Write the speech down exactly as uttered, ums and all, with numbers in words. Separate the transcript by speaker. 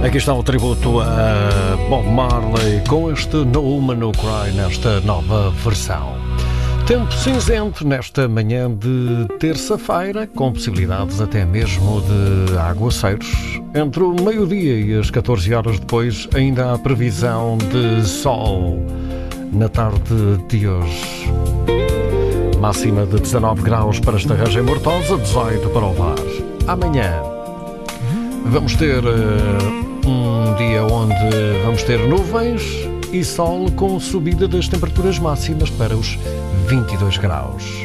Speaker 1: Aqui está o tributo a Bob Marley com este No Woman No Cry nesta nova versão. Tempo cinzento nesta manhã de terça-feira, com possibilidades até mesmo de aguaceiros. Entre o meio-dia e as catorze horas depois, ainda há previsão de sol na tarde de hoje. Máxima de dezanove graus para Estarreja e Mortosa, dezoito para o Var. Amanhã vamos ter uh, um dia onde vamos ter nuvens e sol com subida das temperaturas máximas para os vinte e dois graus.